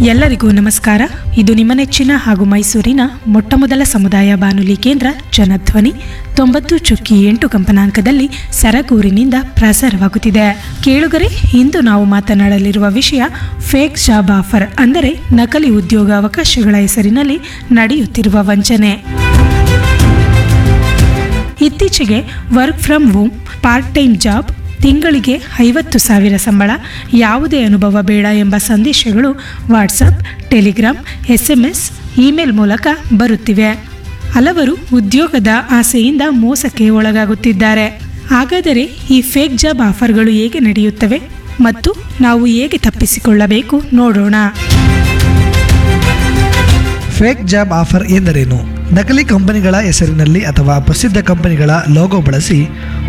ಎಲ್ಲರಿಗೂ ನಮಸ್ಕಾರ. ಇದು ನಿಮ್ಮ ನೆಚ್ಚಿನ ಹಾಗೂ ಮೈಸೂರಿನ ಮೊಟ್ಟಮೊದಲ ಸಮುದಾಯ ಬಾನುಲಿ ಕೇಂದ್ರ ಜನಧ್ವನಿ 90.8 ಕಂಪನಾಂಕದಲ್ಲಿ ಸರಗೂರಿನಿಂದ ಪ್ರಸಾರವಾಗುತ್ತಿದೆ. ಕೇಳುಗರೆ, ಇಂದು ನಾವು ಮಾತನಾಡಲಿರುವ ವಿಷಯ ಫೇಕ್ ಜಾಬ್ ಆಫರ್, ಅಂದರೆ ನಕಲಿ ಉದ್ಯೋಗ ಅವಕಾಶಗಳ ಹೆಸರಿನಲ್ಲಿ ನಡೆಯುತ್ತಿರುವ ವಂಚನೆ. ಇತ್ತೀಚೆಗೆ work from home, part time job, ತಿಂಗಳಿಗೆ 50,000 ಸಂಬಳ, ಯಾವುದೇ ಅನುಭವ ಬೇಡ ಎಂಬ ಸಂದೇಶಗಳು ವಾಟ್ಸಪ್, ಟೆಲಿಗ್ರಾಮ್, SMS, ಇಮೇಲ್ ಮೂಲಕ ಬರುತ್ತಿವೆ. ಹಲವರು ಉದ್ಯೋಗದ ಆಸೆಯಿಂದ ಮೋಸಕ್ಕೆ ಒಳಗಾಗುತ್ತಿದ್ದಾರೆ. ಹಾಗಾದರೆ ಈ ಫೇಕ್ ಜಾಬ್ ಆಫರ್ಗಳು ಹೇಗೆ ನಡೆಯುತ್ತವೆ ಮತ್ತು ನಾವು ಹೇಗೆ ತಪ್ಪಿಸಿಕೊಳ್ಳಬೇಕು ನೋಡೋಣ. ಫೇಕ್ ಜಾಬ್ ಆಫರ್ ಎಂದರೇನು? ನಕಲಿ ಕಂಪನಿಗಳ ಹೆಸರಿನಲ್ಲಿ ಅಥವಾ ಪ್ರಸಿದ್ಧ ಕಂಪನಿಗಳ ಲೋಗೋ ಬಳಸಿ